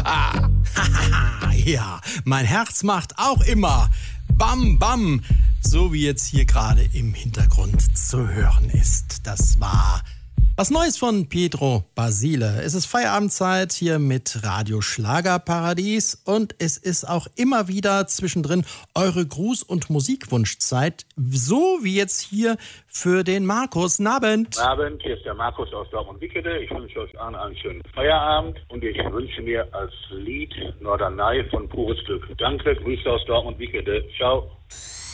Ja, mein Herz macht auch immer Bam Bam, so wie jetzt hier gerade im Hintergrund zu hören ist. Das war was Neues von Pietro Basile. Es ist Feierabendzeit hier mit Radio Schlagerparadies und es ist auch immer wieder zwischendrin eure Gruß- und Musikwunschzeit, so wie jetzt hier für den Markus. Guten Abend. Guten Abend, hier ist der Markus aus Dortmund-Wickede. Ich wünsche euch allen einen schönen Feierabend und ich wünsche mir als Lied Norderney von Pures Glück. Danke, Grüße aus Dortmund-Wickede. Ciao.